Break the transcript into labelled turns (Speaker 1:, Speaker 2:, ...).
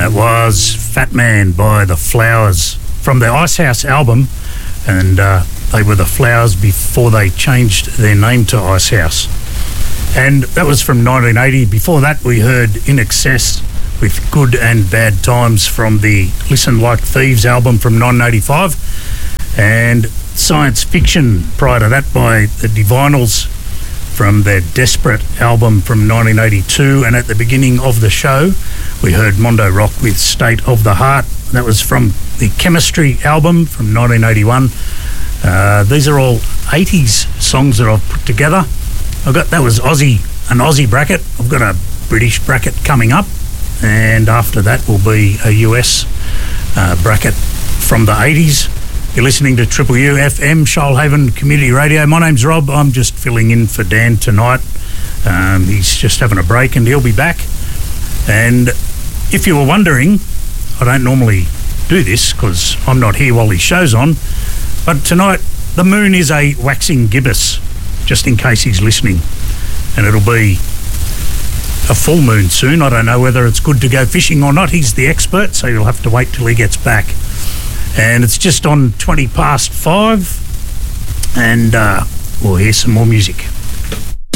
Speaker 1: that was Fat Man by The Flowers from their Icehouse album, and they were The Flowers before they changed their name to Icehouse. And that was from 1980. Before that, we heard In Excess with Good and Bad Times from the Listen Like Thieves album from 1985, and Science Fiction prior to that by the Divinals from their Desperate album from 1982. And at the beginning of the show, we heard Mondo Rock with State of the Heart. That was from the Chemistry album from 1981. These are all 80s songs that I've put together. That was an Aussie bracket. I've got a British bracket coming up, and after that will be a US bracket from the 80s. You're listening to Triple U FM, Shoalhaven Community Radio. My name's Rob. I'm just filling in for Dan tonight. He's just having a break and he'll be back. And if you were wondering, I don't normally do this because I'm not here while his show's on, but tonight the moon is a waxing gibbous, just in case he's listening. And it'll be a full moon soon. I don't know whether it's good to go fishing or not. He's the expert, so you'll have to wait till he gets back. And it's just on 5:20, and we'll hear some more music.